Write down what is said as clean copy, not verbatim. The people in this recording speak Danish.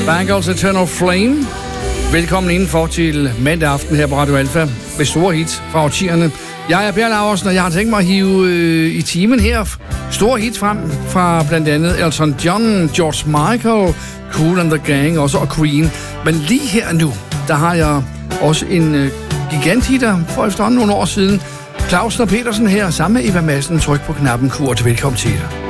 Bangles Eternal Flame. Velkommen indenfor til mandag aften her på Radio Alfa med store hits fra årtierne. Jeg er Per Laursen, og jeg har tænkt mig at hive i timen her store hits frem fra blandt andet Elton John, George Michael, Kool and the Gang også, og Queen. Men lige her nu, der har jeg også en giganthitter for efterhånden nogle år siden. Clausen og Petersen her sammen med Eva Madsen. Tryk på knappen, Kurt. Velkommen til dig.